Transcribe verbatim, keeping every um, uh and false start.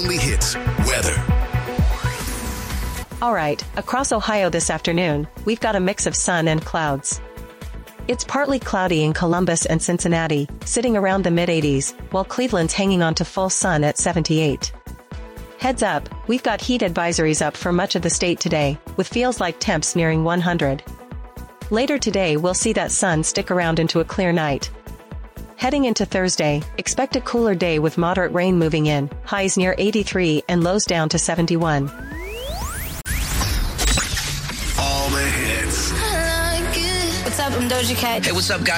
only hits, weather. All right, across Ohio this afternoon, we've got a mix of sun and clouds. It's partly cloudy in Columbus and Cincinnati, sitting around the mid eighties, while Cleveland's hanging on to full sun at seventy-eight. Heads up, we've got heat advisories up for much of the state today, with feels like temps nearing one hundred. Later today we'll see that sun stick around into a clear night. Heading into Thursday, expect a cooler day with moderate rain moving in, highs near eighty-three and lows down to seventy-one. All the hits. I like it. What's up, I'm Doja Cat. Hey, what's up, guys?